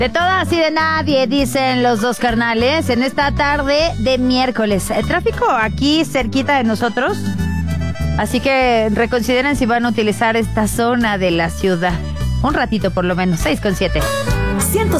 De todas y de nadie, dicen los dos carnales, en esta tarde de miércoles. Tráfico aquí cerquita de nosotros, así que reconsideren si van a utilizar esta zona de la ciudad. Un ratito por lo menos, 6:07.